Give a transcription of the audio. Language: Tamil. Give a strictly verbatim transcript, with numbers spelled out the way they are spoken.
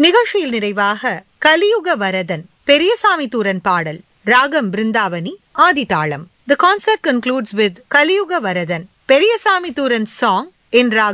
நிகழ்ச்சியில் நிறைவாக கலியுக வரதன் பெரியசாமி தூரன் பாடல், ராகம் Brindavani, ஆதிதாளம். The concert concludes with Kaliyuga Varadan, Periyasamy Thuran song in Rag